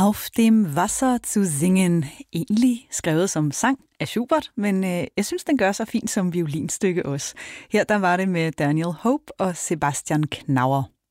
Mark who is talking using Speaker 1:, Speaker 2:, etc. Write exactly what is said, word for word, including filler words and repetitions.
Speaker 1: Auf dem Wasser zu singen. Egentlig skrevet som sang af Schubert, men øh, jeg synes, den gør sig fint som violinstykke også. Her der var det med Daniel Hope og Sebastian Knauer.